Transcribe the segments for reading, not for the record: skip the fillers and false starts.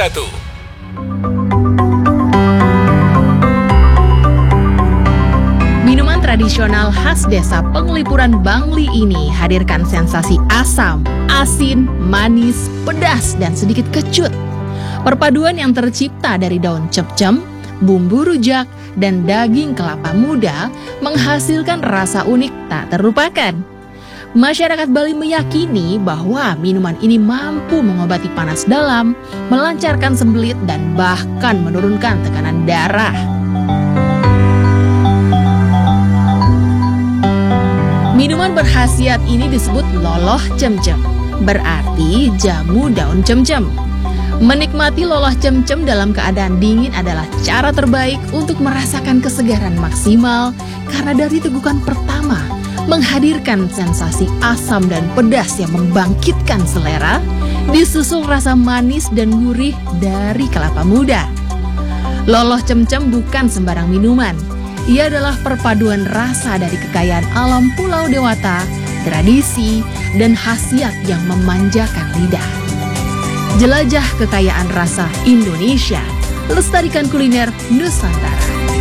Minuman tradisional khas desa Penglipuran Bangli ini hadirkan sensasi asam, asin, manis, pedas, dan sedikit kecut. Perpaduan yang tercipta dari daun cepcem, bumbu rujak, dan daging kelapa muda menghasilkan rasa unik tak terlupakan. Masyarakat Bali meyakini bahwa minuman ini mampu mengobati panas dalam, melancarkan sembelit, dan bahkan menurunkan tekanan darah. Minuman berkhasiat ini disebut loloh cemcem, berarti jamu daun cemcem. Menikmati loloh cemcem dalam keadaan dingin adalah cara terbaik untuk merasakan kesegaran maksimal karena dari tegukan pertama menghadirkan sensasi asam dan pedas yang membangkitkan selera, disusul rasa manis dan gurih dari kelapa muda. Loloh cemcem bukan sembarang minuman. Ia adalah perpaduan rasa dari kekayaan alam Pulau Dewata, tradisi, dan khasiat yang memanjakan lidah. Jelajah kekayaan rasa Indonesia, lestarikan kuliner Nusantara.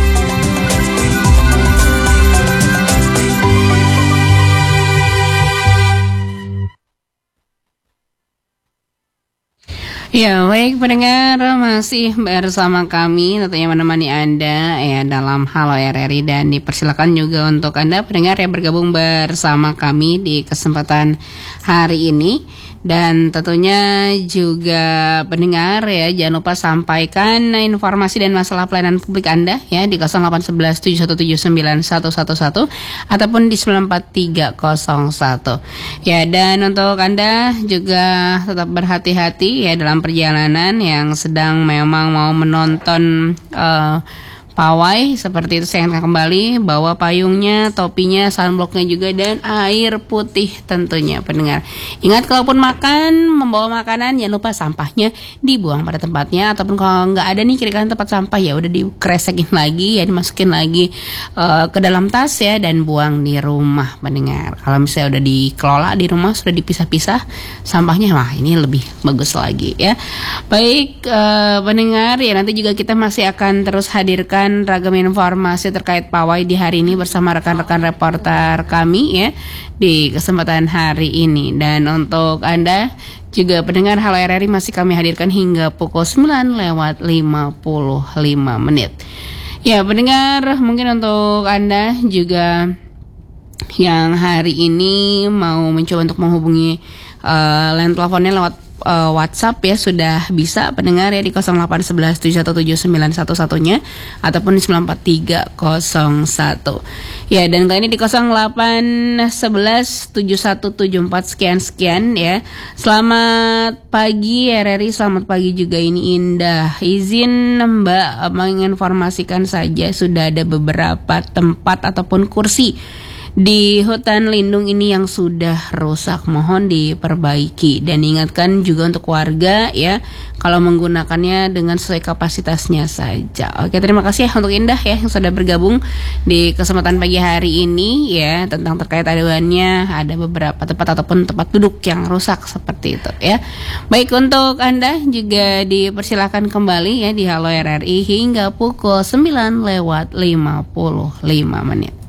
Ya, baik pendengar, masih bersama kami tentunya menemani Anda ya dalam Halo RRI, dan dipersilakan juga untuk Anda pendengar yang bergabung bersama kami di kesempatan hari ini. Dan tentunya juga pendengar ya, jangan lupa sampaikan informasi dan masalah pelayanan publik Anda ya di 0811 717 9111 ataupun di 94301. Ya, dan untuk Anda juga tetap berhati-hati ya dalam perjalanan yang sedang memang mau menonton pawai seperti itu. Saya ingatkan kembali bawa payungnya, topinya, sunblocknya juga, dan air putih tentunya pendengar. Ingat, kalaupun makan, membawa makanan, jangan lupa sampahnya dibuang pada tempatnya, ataupun kalau nggak ada nih kira-kira tempat sampah ya udah dikresekin lagi ya, dimasukin lagi ke dalam tas ya, dan buang di rumah pendengar. Kalau misalnya udah dikelola di rumah, sudah dipisah-pisah sampahnya, wah ini lebih bagus lagi ya. Baik pendengar ya, nanti juga kita masih akan terus hadirkan ragam informasi terkait pawai di hari ini bersama rekan-rekan reporter kami ya di kesempatan hari ini. Dan untuk Anda juga pendengar Halo RRI masih kami hadirkan hingga pukul 9:55. Ya pendengar, mungkin untuk Anda juga yang hari ini mau mencoba untuk menghubungi line teleponnya lewat WhatsApp ya, sudah bisa pendengar ya di 0811 7179111-nya ataupun di 94301. Ya, dan kali ini di 0811 7174 sekian ya. Selamat pagi RRI, selamat pagi juga, ini Indah. Izin Mbak menginformasikan saja sudah ada beberapa tempat ataupun kursi di hutan lindung ini yang sudah rusak, mohon diperbaiki. Dan ingatkan juga untuk warga ya, kalau menggunakannya dengan sesuai kapasitasnya saja. Oke, terima kasih ya untuk Indah ya yang sudah bergabung di kesempatan pagi hari ini ya, tentang terkait aduannya ada beberapa tempat ataupun tempat duduk yang rusak seperti itu ya. Baik, untuk Anda juga dipersilakan kembali ya di Halo RRI hingga pukul 9:55.